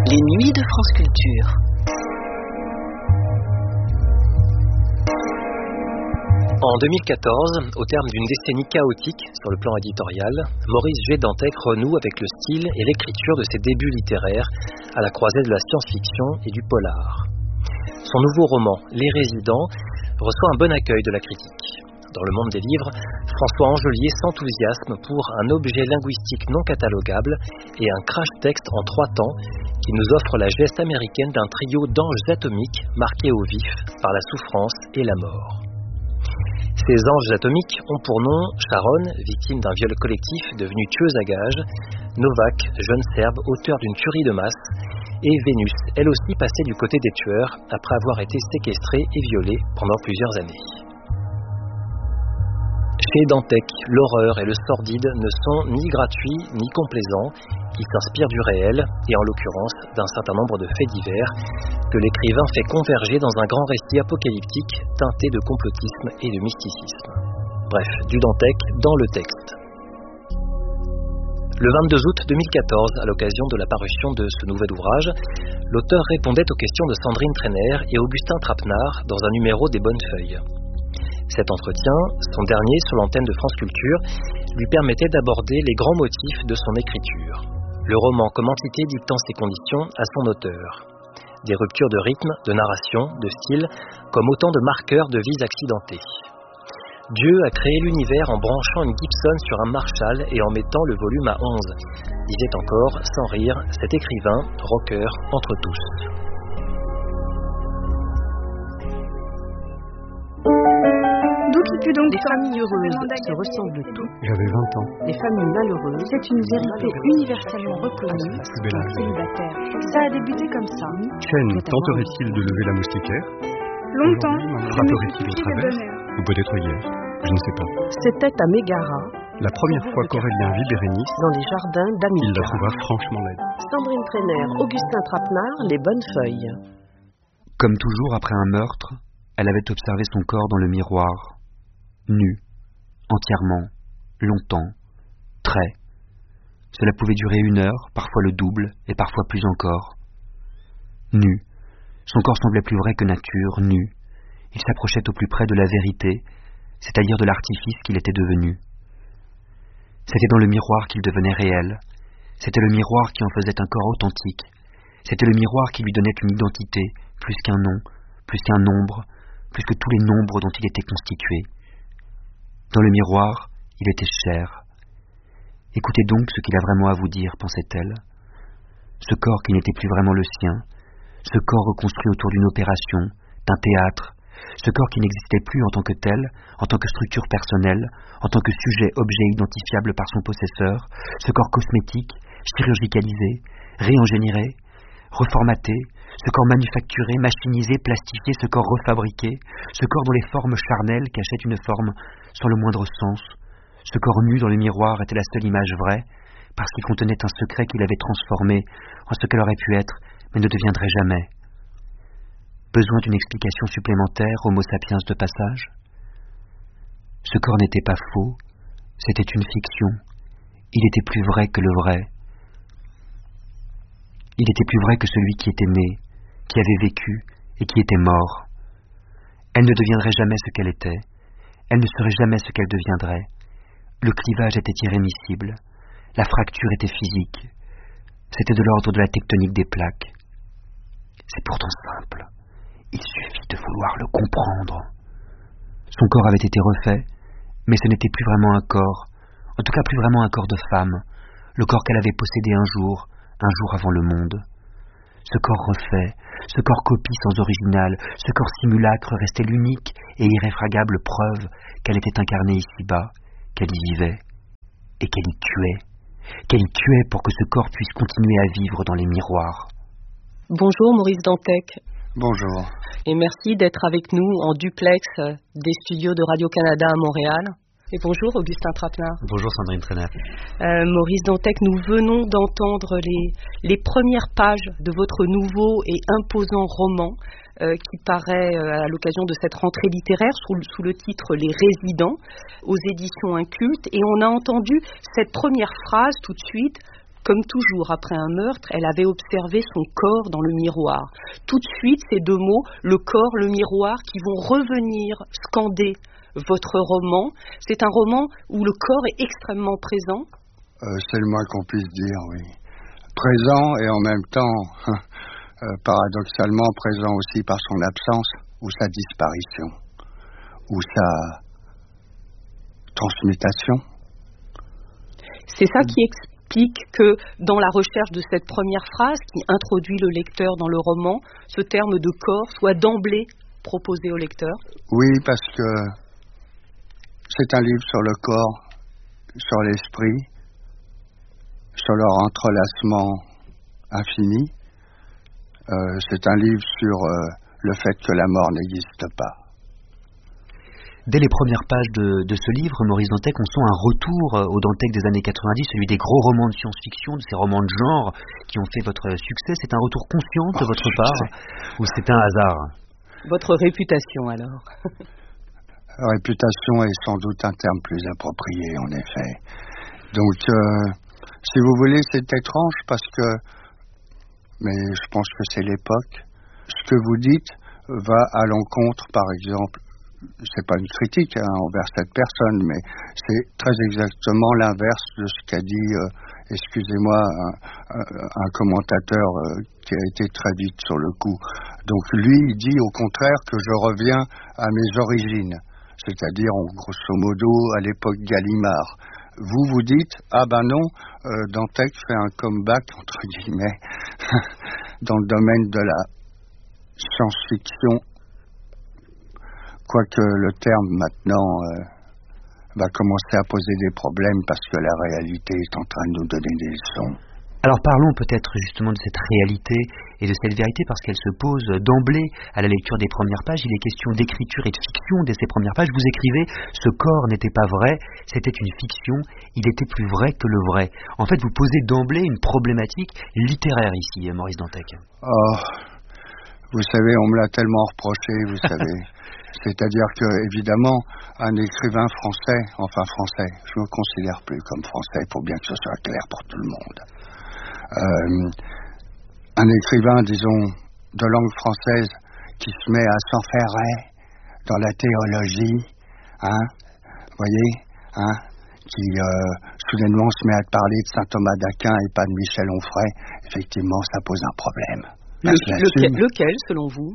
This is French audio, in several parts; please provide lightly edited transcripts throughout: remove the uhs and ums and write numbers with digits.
Les nuits de France Culture. En 2014, au terme d'une décennie chaotique sur le plan éditorial, Maurice G. Dantec renoue avec le style et l'écriture de ses débuts littéraires à la croisée de la science-fiction et du polar. Son nouveau roman, Les Résidents, reçoit un bon accueil de la critique. Dans le monde des livres, François Angelier s'enthousiasme pour un objet linguistique non catalogable et un crash-texte en 3 temps qui nous offre la geste américaine d'un trio d'anges atomiques marqués au vif par la souffrance et la mort. Ces anges atomiques ont pour nom Sharon, victime d'un viol collectif devenue tueuse à gages, Novak, jeune serbe auteur d'une tuerie de masse, et Vénus, elle aussi passée du côté des tueurs après avoir été séquestrée et violée pendant plusieurs années. Chez Dantec, l'horreur et le sordide ne sont ni gratuits ni complaisants, ils s'inspirent du réel, et en l'occurrence d'un certain nombre de faits divers, que l'écrivain fait converger dans un grand récit apocalyptique teinté de complotisme et de mysticisme. Bref, du Dantec dans le texte. Le 22 août 2014, à l'occasion de la parution de ce nouvel ouvrage, l'auteur répondait aux questions de Sandrine Trainer et Augustin Trapenard dans un numéro des Bonnes Feuilles. Cet entretien, son dernier sur l'antenne de France Culture, lui permettait d'aborder les grands motifs de son écriture. Le roman comme entité dictant ses conditions à son auteur. Des ruptures de rythme, de narration, de style, comme autant de marqueurs de vies accidentées. Dieu a créé l'univers en branchant une Gibson sur un Marshall et en mettant le volume à 11, disait encore, sans rire, cet écrivain, rocker, entre tous. Les familles heureuses se ressemblent toutes. J'avais 20 ans. Les familles malheureuses, c'est une vérité universellement reconnue. Célibataire. Ça a débuté comme ça. Chen tenterait-il de lever la moustiquaire? Longtemps, Frapperait-il au travers? Ou peut-être hier, je ne sais pas. C'était à Mégara, La première fois qu'Aurélien vit Bérénice, dans les jardins il la d'Amilcar. trouva franchement laide. Sandrine Trainer, Augustin Trapenard, Les Bonnes Feuilles. Comme toujours après un meurtre, elle avait observé son corps dans le miroir. Nu, entièrement, longtemps, très. Cela pouvait durer 1 heure, parfois le double, et parfois plus encore. Nu, son corps semblait plus vrai que nature, nu. Il s'approchait au plus près de la vérité, c'est-à-dire de l'artifice qu'il était devenu. C'était dans le miroir qu'il devenait réel. C'était le miroir qui en faisait un corps authentique. C'était le miroir qui lui donnait une identité, plus qu'un nom, plus qu'un nombre, plus que tous les nombres dont il était constitué. Dans le miroir, il était chair. Écoutez donc ce qu'il a vraiment à vous dire, pensait-elle. Ce corps qui n'était plus vraiment le sien, ce corps reconstruit autour d'une opération, d'un théâtre, ce corps qui n'existait plus en tant que tel, en tant que structure personnelle, en tant que sujet-objet identifiable par son possesseur, ce corps cosmétique, chirurgicalisé, réingénieré, reformaté, ce corps manufacturé, machinisé, plastifié, ce corps refabriqué, ce corps dont les formes charnelles cachaient une forme sans le moindre sens, ce corps nu dans le miroir était la seule image vraie, parce qu'il contenait un secret qu'il avait transformé en ce qu'elle aurait pu être, mais ne deviendrait jamais. Besoin d'une explication supplémentaire, Homo sapiens de passage? Ce corps n'était pas faux, c'était une fiction. Il était plus vrai que le vrai. Il était plus vrai que celui qui était né, qui avait vécu et qui était mort. Elle ne deviendrait jamais ce qu'elle était. Elle ne serait jamais ce qu'elle deviendrait. Le clivage était irrémissible. La fracture était physique. C'était de l'ordre de la tectonique des plaques. C'est pourtant simple. Il suffit de vouloir le comprendre. Son corps avait été refait, mais ce n'était plus vraiment un corps, en tout cas plus vraiment un corps de femme, le corps qu'elle avait possédé un jour avant le monde. Ce corps refait, ce corps copie sans original, ce corps simulacre restait l'unique et irréfragable preuve qu'elle était incarnée ici-bas, qu'elle y vivait, et qu'elle y tuait pour que ce corps puisse continuer à vivre dans les miroirs. Bonjour Maurice Dantec. Bonjour. Et merci d'être avec nous en duplex des studios de Radio-Canada à Montréal. Et bonjour Augustin Trapenard. Bonjour Sandrine Trainer. Maurice Dantec, nous venons d'entendre les premières pages de votre nouveau et imposant roman qui paraît à l'occasion de cette rentrée littéraire sous le titre Les Résidents aux éditions Incultes. Et on a entendu cette première phrase tout de suite. comme toujours après un meurtre, elle avait observé son corps dans le miroir. Tout de suite, ces deux mots, le corps, le miroir, qui vont revenir scander votre roman. C'est un roman où le corps est extrêmement présent. C'est le moins qu'on puisse dire, oui. Présent et en même temps, paradoxalement présent aussi par son absence ou sa disparition ou sa transmutation. C'est ça qui explique que dans la recherche de cette première phrase qui introduit le lecteur dans le roman, ce terme de corps soit d'emblée proposé au lecteur. Oui, parce que c'est un livre sur le corps, sur l'esprit, sur leur entrelacement infini. C'est un livre sur le fait que la mort n'existe pas. Dès les premières pages de ce livre, Maurice Dantec, on sent un retour au Dantec des années 90, celui des gros romans de science-fiction, de ces romans de genre qui ont fait votre succès. C'est un retour conscient de votre part ou c'est un hasard? Votre réputation alors? Réputation est sans doute un terme plus approprié, en effet. Donc, si vous voulez, c'est étrange parce que, mais je pense que c'est l'époque, ce que vous dites va à l'encontre, par exemple, c'est pas une critique envers cette personne, mais c'est très exactement l'inverse de ce qu'a dit, excusez-moi, un commentateur qui a été très vite sur le coup. Donc lui, il dit au contraire que je reviens à mes origines, c'est-à-dire grosso modo à l'époque Gallimard. Vous dites, ah ben non, Dantec fait un comeback, entre guillemets, dans le domaine de la science-fiction, quoique le terme maintenant va commencer à poser des problèmes parce que la réalité est en train de nous donner des leçons. Alors parlons peut-être justement de cette réalité et de cette vérité parce qu'elle se pose d'emblée à la lecture des premières pages. Il est question d'écriture et de fiction dès ces premières pages. Vous écrivez « Ce corps n'était pas vrai, c'était une fiction, il était plus vrai que le vrai ». En fait, vous posez d'emblée une problématique littéraire ici, Maurice Dantec. Oh, vous savez, on me l'a tellement reproché, vous savez. C'est-à-dire que, évidemment, un écrivain français, enfin français, je ne me considère plus comme français, pour bien que ce soit clair pour tout le monde. Un écrivain, disons, de langue française qui se met à s'enferrer dans la théologie, voyez, qui soudainement se met à parler de saint Thomas d'Aquin et pas de Michel Onfray, effectivement, ça pose un problème. Lequel, selon vous?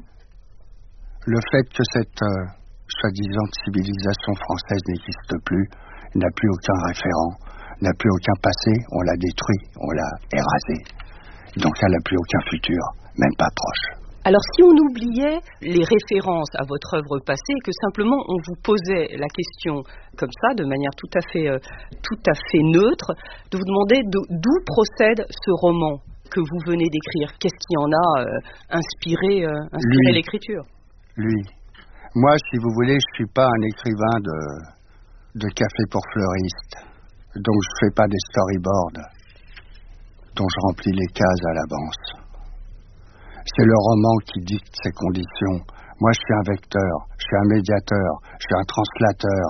Le fait que cette soi-disant civilisation française n'existe plus, n'a plus aucun référent, n'a plus aucun passé, on l'a détruit, on l'a érasé. Donc elle n'a plus aucun futur, même pas proche. Alors si on oubliait les références à votre œuvre passée, que simplement on vous posait la question comme ça, de manière tout à fait neutre, de vous demander d'où procède ce roman que vous venez d'écrire? Qu'est-ce qui en a inspiré l'écriture? Lui. Moi, si vous voulez, je suis pas un écrivain de café pour fleuristes. Donc je fais pas des storyboards dont je remplis les cases à l'avance. C'est le roman qui dicte ses conditions. Moi, je suis un vecteur, je suis un médiateur, je suis un translateur.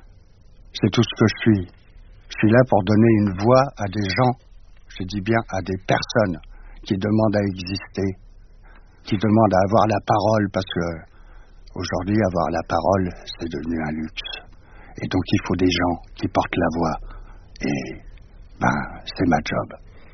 C'est tout ce que je suis. Je suis là pour donner une voix à des gens, je dis bien à des personnes qui demandent à exister, qui demandent à avoir la parole, parce que aujourd'hui, avoir la parole, c'est devenu un luxe. Et donc, il faut des gens qui portent la voix. Et, c'est ma job.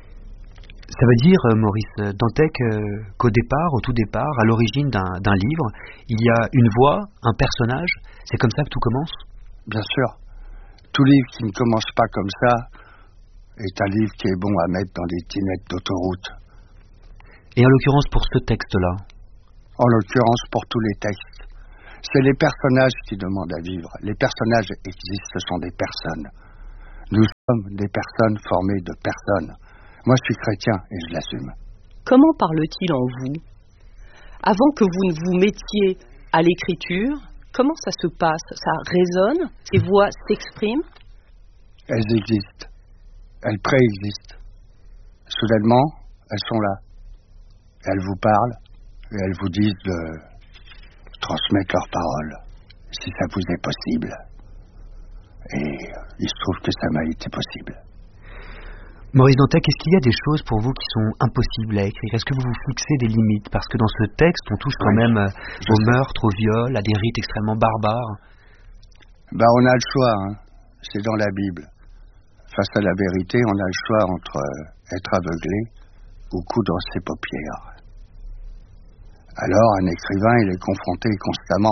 Ça veut dire, Maurice Dantec, qu'au départ, au tout départ, à l'origine d'un livre, il y a une voix, un personnage. C'est comme ça que tout commence? Bien sûr. Tout livre qui ne commence pas comme ça est un livre qui est bon à mettre dans des tinettes d'autoroute. Et en l'occurrence pour ce texte-là? En l'occurrence pour tous les textes. C'est les personnages qui demandent à vivre. Les personnages existent, ce sont des personnes. Nous sommes des personnes formées de personnes. Moi, je suis chrétien et je l'assume. Comment parle-t-il en vous? Avant que vous ne vous mettiez à l'écriture, comment ça se passe? Ça résonne? Ces voix s'expriment? Elles existent. Elles préexistent. Soudainement, elles sont là. Elles vous parlent et elles vous disent de transmettre leurs paroles, si ça vous est possible. Et il se trouve que ça m'a été possible. Maurice Dantec, est-ce qu'il y a des choses pour vous qui sont impossibles à écrire? Est-ce que vous vous fixez des limites? Parce que dans ce texte, on touche quand même au meurtre, au viol, à des rites extrêmement barbares. On a le choix, hein. C'est dans la Bible. Face à la vérité, on a le choix entre être aveuglé ou coudre ses paupières. Alors, un écrivain, il est confronté constamment,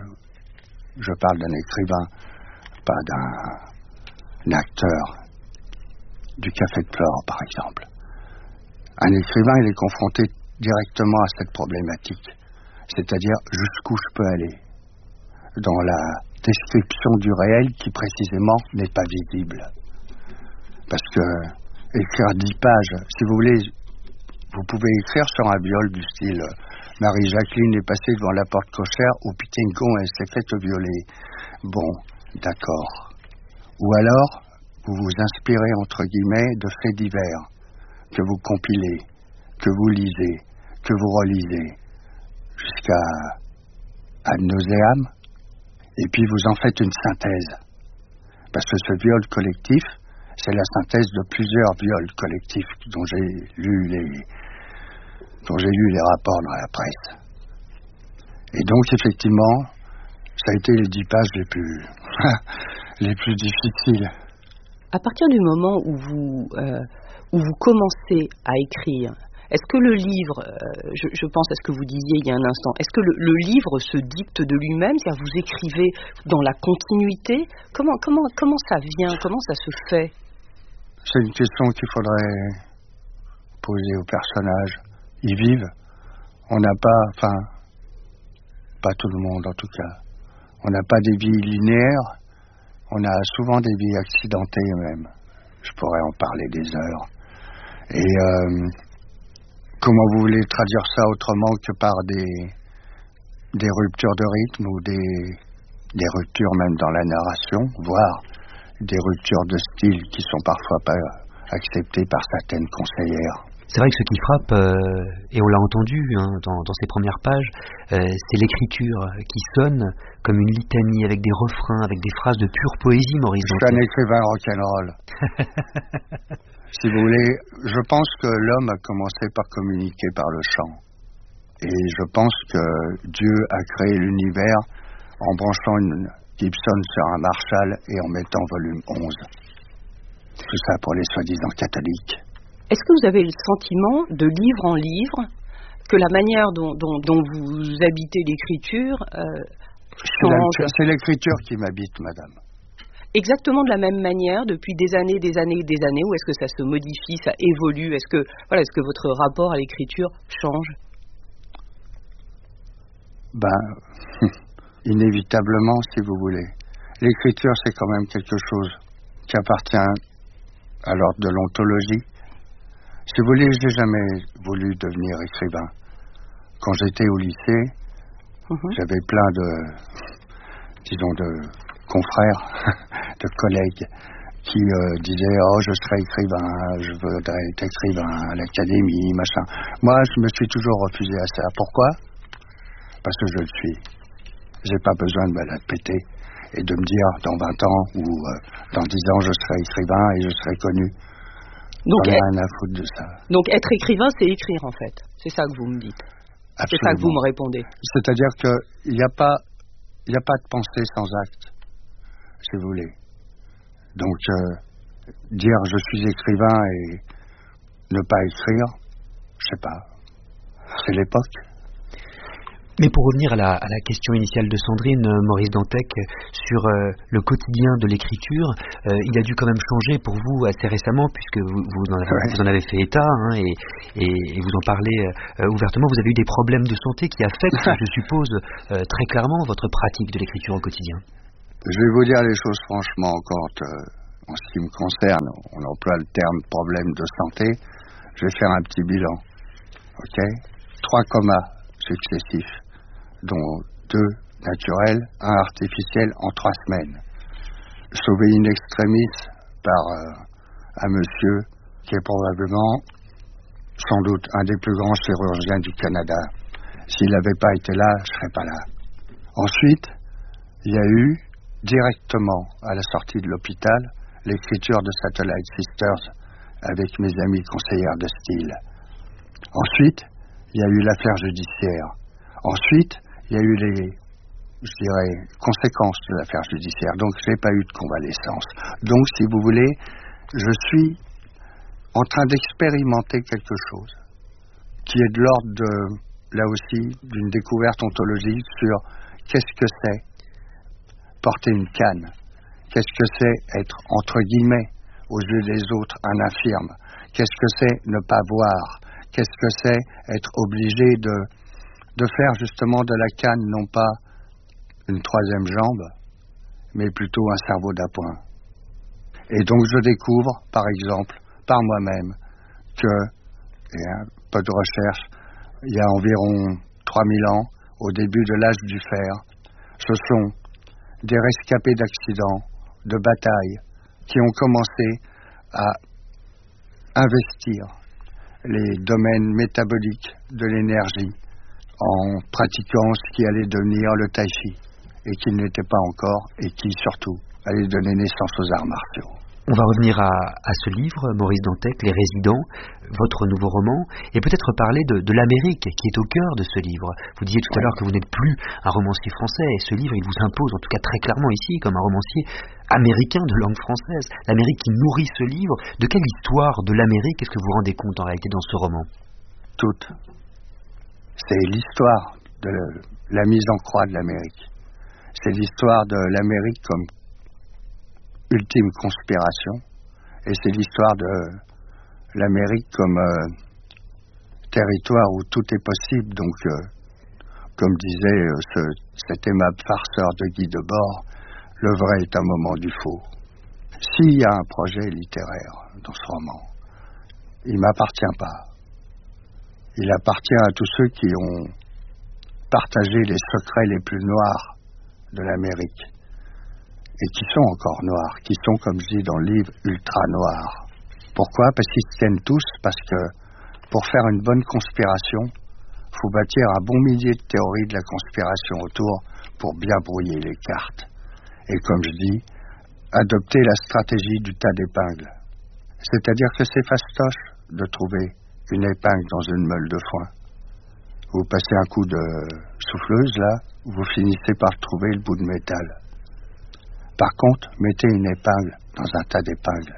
je parle d'un écrivain, pas d'un acteur du Café de Pleurs, par exemple. Un écrivain, il est confronté directement à cette problématique, c'est-à-dire jusqu'où je peux aller dans la description du réel qui précisément n'est pas visible. Parce que écrire 10 pages, si vous voulez, vous pouvez écrire sur un viol du style Marie-Jacqueline est passée devant la porte cochère où Pitingon elle s'est faite violer. Bon, d'accord. Ou alors, vous vous inspirez, entre guillemets, de faits divers, que vous compilez, que vous lisez, que vous relisez, jusqu'à ad nauseam, et puis vous en faites une synthèse. Parce que ce viol collectif, c'est la synthèse de plusieurs viols collectifs dont j'ai lu les rapports dans la presse. Et donc, effectivement, ça a été les 10 pages les plus difficiles. À partir du moment où vous commencez à écrire, est-ce que le livre, je pense à ce que vous disiez il y a un instant, est-ce que le livre se dicte de lui-même, c'est-à-dire vous écrivez dans la continuité? Comment ça vient? Comment ça se fait? C'est une question qu'il faudrait poser aux personnages. Ils vivent. On n'a pas, pas tout le monde en tout cas, on n'a pas des vies linéaires. On a souvent des vies accidentées même. Je pourrais en parler des heures. Et comment vous voulez traduire ça autrement que par des ruptures de rythme ou des ruptures même dans la narration, voire des ruptures de style qui sont parfois pas acceptées par certaines conseillères. C'est vrai que ce qui frappe, et on l'a entendu dans ces premières pages, c'est l'écriture qui sonne comme une litanie avec des refrains, avec des phrases de pure poésie, Maurice Dantec. Je suis un écrivain rock'n'roll. Si vous voulez, je pense que l'homme a commencé par communiquer par le chant. Et je pense que Dieu a créé l'univers en branchant une Gibson sur un Marshall et en mettant volume 11. Tout ça pour les soi-disant catholiques. Est-ce que vous avez le sentiment, de livre en livre, que la manière dont vous habitez l'écriture change? C'est l'écriture qui m'habite, madame. Exactement de la même manière, depuis des années, ou est-ce que ça se modifie, ça évolue? Est-ce que votre rapport à l'écriture change? Inévitablement, si vous voulez. L'écriture, c'est quand même quelque chose qui appartient à l'ordre de l'ontologie. Si vous voulez, je n'ai jamais voulu devenir écrivain. Quand j'étais au lycée, j'avais plein de confrères, de collègues qui disaient « Oh, je serai écrivain, je voudrais être écrivain à l'académie, machin. » Moi, je me suis toujours refusé à ça. Pourquoi? Parce que je le suis. J'ai pas besoin de me la péter et de me dire dans 20 ans ou dans 10 ans, je serai écrivain et je serai connu. Donc, rien à foutre de ça. Donc être écrivain, c'est écrire en fait. C'est ça que vous me dites. Absolument. C'est ça que vous me répondez. C'est-à-dire qu'il n'y a pas de pensée sans acte, si vous voulez. Donc dire je suis écrivain et ne pas écrire, je sais pas. C'est l'époque. Mais pour revenir à la question initiale de Sandrine, Maurice Dantec, sur le quotidien de l'écriture, il a dû quand même changer pour vous assez récemment, puisque vous en avez fait état, et vous en parlez ouvertement. Vous avez eu des problèmes de santé qui affectent, je suppose, très clairement votre pratique de l'écriture au quotidien. Je vais vous dire les choses franchement, quand en ce qui me concerne, on emploie le terme problème de santé, je vais faire un petit bilan. Ok ? 3 comas successifs, dont 2 naturels, 1 artificiel en 3 semaines. Sauvé in extremis par un monsieur qui est probablement, sans doute, un des plus grands chirurgiens du Canada. S'il n'avait pas été là, je ne serais pas là. Ensuite, il y a eu, directement à la sortie de l'hôpital, l'écriture de Satellite Sisters avec mes amis conseillères de style. Ensuite, il y a eu l'affaire judiciaire. Ensuite, il y a eu les, conséquences de l'affaire judiciaire. Donc, je n'ai pas eu de convalescence. Donc, si vous voulez, je suis en train d'expérimenter quelque chose qui est de l'ordre, là aussi, d'une découverte ontologique sur qu'est-ce que c'est porter une canne, qu'est-ce que c'est être, entre guillemets, aux yeux des autres, un infirme, qu'est-ce que c'est ne pas voir, qu'est-ce que c'est être obligé de faire justement de la canne, non pas une troisième jambe, mais plutôt un cerveau d'appoint. Et donc je découvre, par exemple, par moi-même, que, et un peu de recherche, il y a environ 3000 ans, au début de l'âge du fer, ce sont des rescapés d'accidents, de batailles, qui ont commencé à investir les domaines métaboliques de l'énergie en pratiquant ce qui allait devenir le tai chi, et qui ne l'était pas encore, et qui surtout allait donner naissance aux arts martiaux. On va revenir à ce livre, Maurice Dantec, Les Résidents, votre nouveau roman, et peut-être parler de l'Amérique qui est au cœur de ce livre. Vous disiez tout à l'heure que vous n'êtes plus un romancier français, et ce livre, il vous impose, en tout cas très clairement ici, comme un romancier américain de langue française. L'Amérique qui nourrit ce livre. De quelle histoire de l'Amérique est-ce que vous vous rendez compte en réalité dans ce roman? Toute. C'est l'histoire de la mise en croix de l'Amérique. C'est l'histoire de l'Amérique comme ultime conspiration, et c'est l'histoire de l'Amérique comme territoire où tout est possible. Donc, comme disait cet aimable farceur de Guy Debord, le vrai est un moment du faux. S'il y a un projet littéraire dans ce roman, il ne m'appartient pas. Il appartient à tous ceux qui ont partagé les secrets les plus noirs de l'Amérique, et qui sont encore noirs, qui sont, comme je dis dans le livre, ultra noirs. Pourquoi? Parce qu'ils se tiennent tous, parce que pour faire une bonne conspiration, il faut bâtir un bon millier de théories de la conspiration autour pour bien brouiller les cartes. Et comme je dis, adopter la stratégie du tas d'épingles. C'est-à-dire que c'est fastoche de trouver une épingle dans une meule de foin. Vous passez un coup de souffleuse, là, vous finissez par trouver le bout de métal. Par contre, mettez une épingle dans un tas d'épingles.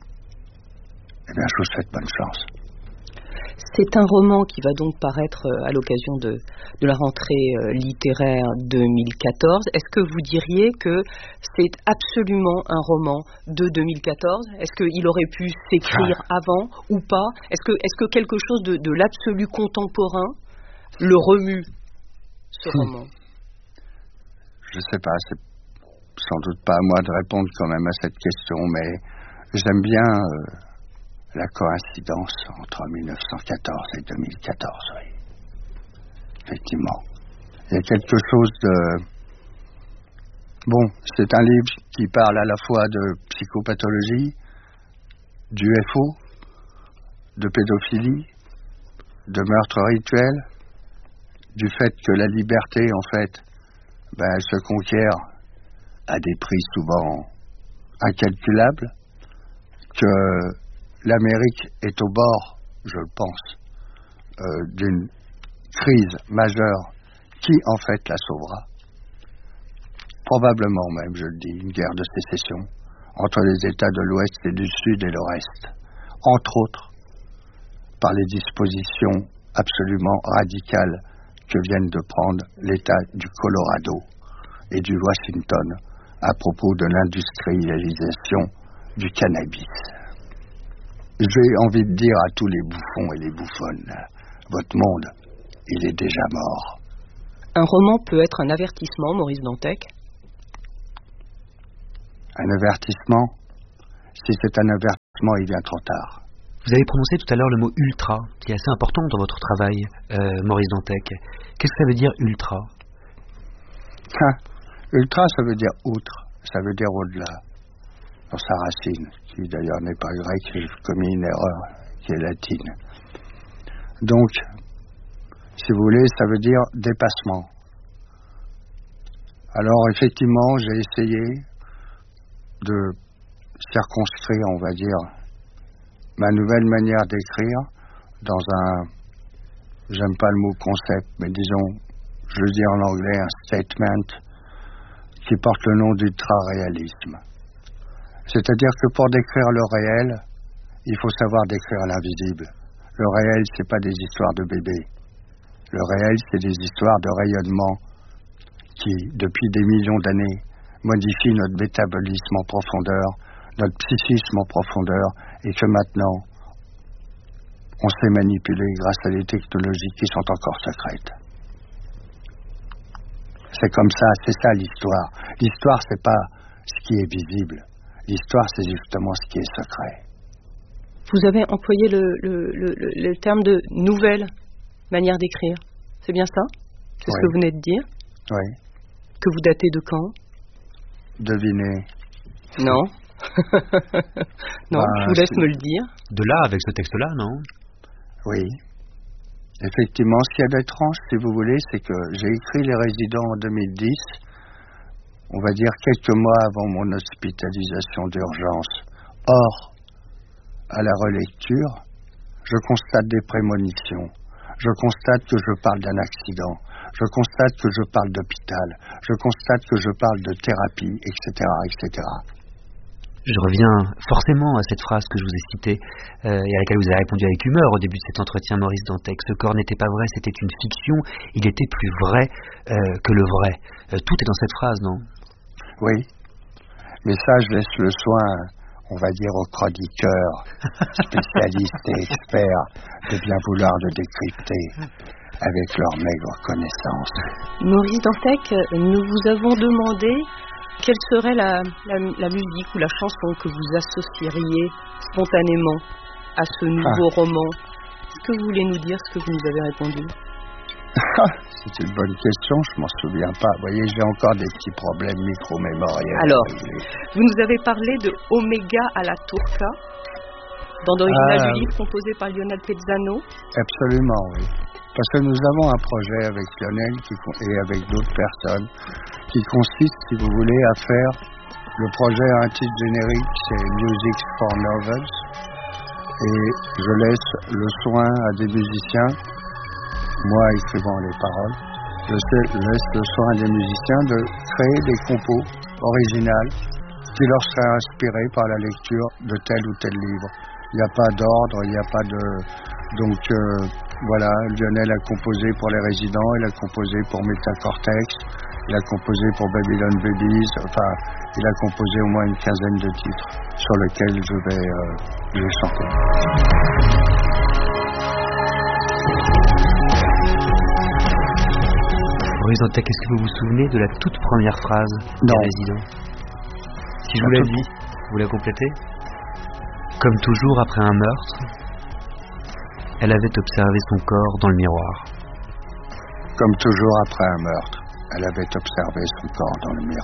Eh bien, je vous souhaite bonne chance. C'est un roman qui va donc paraître à l'occasion de la rentrée littéraire 2014. Est-ce que vous diriez que c'est absolument un roman de 2014? Est-ce qu'il aurait pu s'écrire avant ou pas? Est-ce que quelque chose de l'absolu contemporain le remue, ce roman? Je sais pas, c'est sans doute pas à moi de répondre quand même à cette question, mais j'aime bien la coïncidence entre 1914 et 2014, oui. Effectivement. Il y a quelque chose de... Bon, c'est un livre qui parle à la fois de psychopathologie, d'UFO, de pédophilie, de meurtre rituel, du fait que la liberté, en fait, elle se conquiert à des prix souvent incalculables, que l'Amérique est au bord, je le pense, d'une crise majeure qui, en fait, la sauvera. Probablement même, je le dis, une guerre de sécession entre les États de l'Ouest et du Sud et le reste, entre autres par les dispositions absolument radicales que viennent de prendre l'État du Colorado et du Washington à propos de l'industrialisation du cannabis. J'ai envie de dire à tous les bouffons et les bouffonnes, votre monde, il est déjà mort. Un roman peut être un avertissement, Maurice Dantec? Un avertissement? Si c'est un avertissement, il vient trop tard. Vous avez prononcé tout à l'heure le mot ultra, qui est assez important dans votre travail, Maurice Dantec. Qu'est-ce que ça veut dire ultra? Ultra, ça veut dire outre, ça veut dire au-delà, dans sa racine, qui d'ailleurs n'est pas grecque, j'ai commis une erreur, qui est latine. Donc, si vous voulez, ça veut dire dépassement. Alors, effectivement, j'ai essayé de circonscrire, on va dire, ma nouvelle manière d'écrire dans un, j'aime pas le mot concept, mais disons, je le dis en anglais, un statement qui porte le nom d'ultra-réalisme. C'est-à-dire que pour décrire le réel, il faut savoir décrire l'invisible. Le réel, c'est pas des histoires de bébés. Le réel, c'est des histoires de rayonnement qui, depuis des millions d'années, modifient notre métabolisme en profondeur, notre psychisme en profondeur, et que maintenant, on sait manipuler grâce à des technologies qui sont encore secrètes. C'est comme ça, c'est ça l'histoire. L'histoire, c'est pas ce qui est visible. L'histoire, c'est justement ce qui est secret. Vous avez employé le terme de nouvelle manière d'écrire. C'est bien ça? C'est ce que vous venez de dire? Oui. Que vous datez de quand? Devinez. Non. Non, je vous laisse me le dire. De là, avec ce texte-là, non? Oui. Effectivement, ce qu'il y a d'étrange, si vous voulez, c'est que j'ai écrit Les Résidents en 2010, on va dire quelques mois avant mon hospitalisation d'urgence. Or, à la relecture, je constate des prémonitions. Je constate que je parle d'un accident. Je constate que je parle d'hôpital. Je constate que je parle de thérapie, etc., etc. Je reviens forcément à cette phrase que je vous ai citée et à laquelle vous avez répondu avec humeur au début de cet entretien, Maurice Dantec. Ce corps n'était pas vrai, c'était une fiction. Il était plus vrai que le vrai. Tout est dans cette phrase, non? Oui. Mais ça, je laisse le soin, on va dire, aux chroniqueurs, spécialistes et experts, de bien vouloir le décrypter avec leur maigre connaissance. Maurice Dantec, nous vous avons demandé quelle serait la musique ou la chanson que vous associeriez spontanément à ce nouveau roman. Est-ce que vous voulez nous dire ce que vous nous avez répondu? C'est une bonne question, je m'en souviens pas. Vous voyez, j'ai encore des petits problèmes micro-mémoriels. Alors, vous nous avez parlé de Omega à la Turca, bande originale du livre composé par Lionel Pezzano. Absolument, oui. Parce que nous avons un projet avec Lionel et avec d'autres personnes qui consiste, si vous voulez, à faire le projet à un titre générique, c'est Music for Novels. Et je laisse le soin à des musiciens, moi écrivant les paroles, je laisse le soin à des musiciens de créer des compos originales qui leur seraient inspirés par la lecture de tel ou tel livre. Il n'y a pas d'ordre, il n'y a pas de... Donc voilà, Lionel a composé pour Les Résidents, il a composé pour Métacortex, il a composé pour Babylon Babies, enfin, il a composé au moins une quinzaine de titres sur lesquels je vais chanter. Maurice Dantec, est-ce que vous vous souvenez de la toute première phrase des Résidents? Si je vous la dis, vous la complétez? Comme toujours après un meurtre, elle avait observé son corps dans le miroir. Comme toujours après un meurtre, elle avait observé son corps dans le miroir.